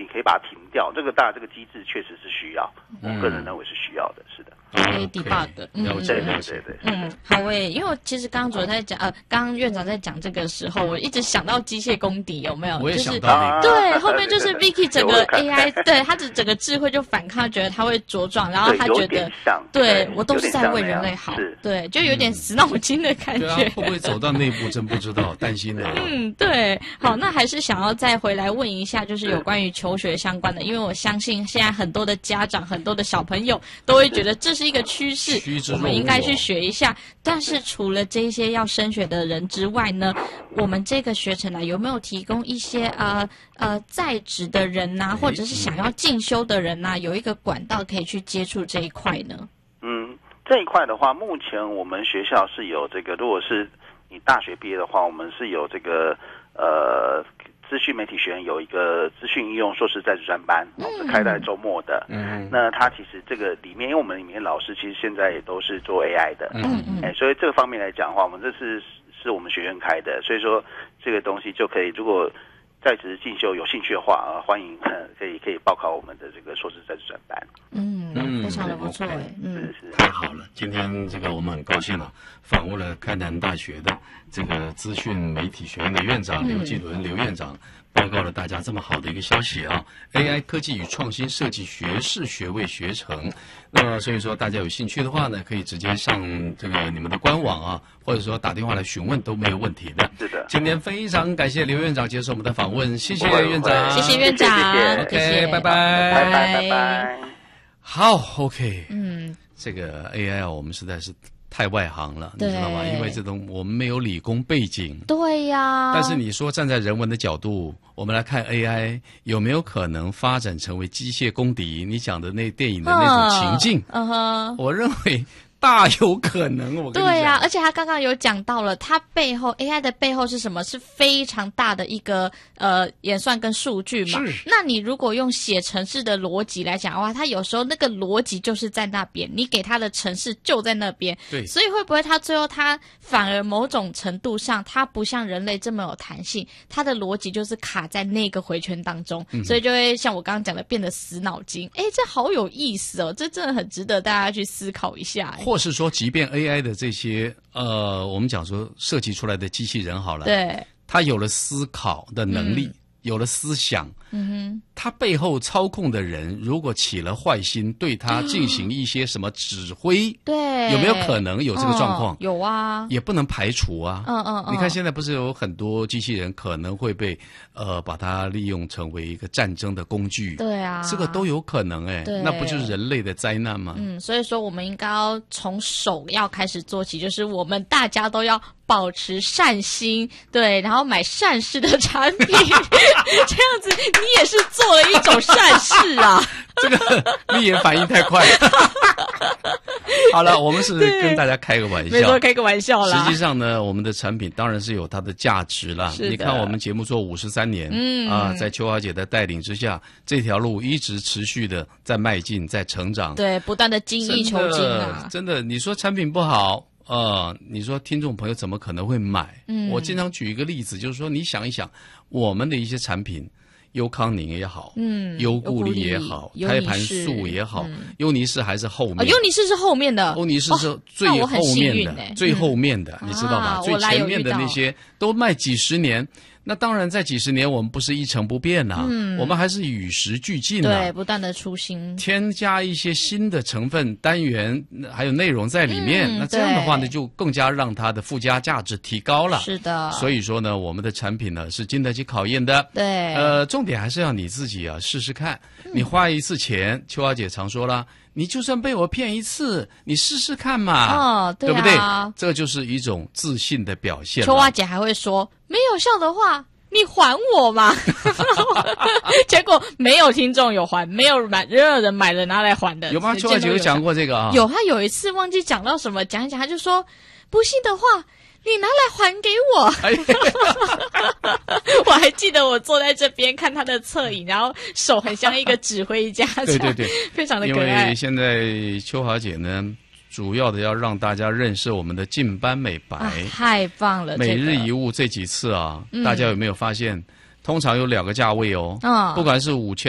可以把它停掉，这个当然这个机制确实是需要，我个人认为是需要的，是的。 可以 debug， 对， 好诶，因为其实刚刚主任在讲，刚刚院长在讲这个时候，我一直想到机械公敌有没有？ 我也想到那个， 对，后面就是 Vicky 整个 AI， 对他的整个智慧就反抗，觉得他会茁壮，然后他觉得，对我都是在为人类好，对，就有点死脑筋的感觉。 对啊，会不会走到内部真不知道，担心的。 对，好，那还是想要再回来问一下，就是有关于求学相关的，因为我相信现在很多的家长、很多的小朋友都会觉得这是一个趋势，我们应该去学一下。但是除了这些要升学的人之外呢，我们这个学程呢有没有提供一些在职的人呐，或者是想要进修的人呐，有一个管道可以去接触这一块呢？ 这一块的话，目前我们学校是有这个，如果是你大学毕业的话，我们是有这个资讯媒体学院有一个资讯应用硕士在职专班，是开在周末的。那它其实这个里面，因为我们里面老师其实现在也都是做 AI 的，所以这个方面来讲的话，我们这是我们学院开的，所以说这个东西就可以，如果在职进修有兴趣的话，欢迎可以报考我们的这个硕士在职专班。 非常的不错太好了！今天这个我们很高兴了，访问了开南大学的这个资讯媒体学院的院长刘继伦刘院长，报告了大家这么好的一个消息啊 ！AI 科技与创新设计学士学位学程。那么所以说大家有兴趣的话呢，可以直接上这个你们的官网啊，或者说打电话来询问都没有问题的。 是的。 今天非常感谢刘院长接受我们的访问，谢谢院长， 谢谢院长 ，OK， 拜拜。好 ，OK， 这个 AI 啊，我们实在是太外行了，你知道吗？因为这种我们没有理工背景。 对呀。但是你说站在人文的角度，我们来看 AI 有没有可能发展成为机械公敌？你讲的那电影的那种情境，我认为大有可能。我跟你讲， 对呀，而且他刚刚有讲到了，它背后 AI 的背后是什么？是非常大的一个演算跟数据嘛。那你如果用写程式的逻辑来讲的话，它有时候那个逻辑就是在那边，你给它的程式就在那边。 对， 所以会不会它最后它反而某种程度上，它不像人类这么有弹性，它的逻辑就是卡在那个回圈当中，所以就会像我刚刚讲的变得死脑筋。这好有意思哦，这真的很值得大家去思考一下。 或是说，即便 AI 的这些我们讲说设计出来的机器人好了， 对， 它有了思考的能力，有了思想，它背后操控的人如果起了坏心，对它进行一些什么指挥， 对， 有没有可能有这个状况？ 有啊， 也不能排除啊。你看现在不是有很多机器人可能会被把它利用成为一个战争的工具？ 对啊， 这个都有可能那不就是人类的灾难吗？ 所以说我们应该要从首要开始做起，就是我们大家都要保持善心，对，然后买善事的产品，这样子你也是做了一种善事啊。 这个你也反应太快了。好了，我们是跟大家开个玩笑， 没错，开个玩笑啦。 实际上呢，我们的产品当然是有它的价值啦。你看我们节目做53年，在秋华姐的带领之下，这条路一直持续的在迈进，在成长， 对，不断的精益求精啊。 真的，你说产品不好，你说听众朋友怎么可能会买？我经常举一个例子，就是说你想一想，我们的一些产品。优康宁也好，优固力也好，胎盘素也好，优尼氏还是后面， 优尼氏是后面的， 优尼氏是最后面的，最后面的，你知道吗？最前面的那些都卖几十年。那当然，在几十年我们不是一成不变呐，我们还是与时俱进呐， 对，不断的出新， 添加一些新的成分、单元还有内容在里面。那这样的话呢，就更加让它的附加价值提高了。 是的， 所以说呢，我们的产品呢是经得起考验的。 对， 重点还是要你自己试试看。你花一次钱，秋华姐常说啦，你就算被我骗一次，你试试看嘛，对不对？这就是一种自信的表现。 秋华姐还会说，没有效的话，你还我嘛。结果没有听众有还，没有任何人买了拿来还的。 有吗？秋华姐有讲过这个啊？ 有，他有一次忘记讲到什么，讲一讲他就说，不信的话你拿来还给我。我还记得我坐在这边看他的侧影，然后手很像一个指挥家， 对对对， 非常的可爱。 因为现在秋华姐呢，主要的要让大家认识我们的净斑美白， 太棒了！ 每日一物这几次大家有没有发现，通常有2个价位不管是5000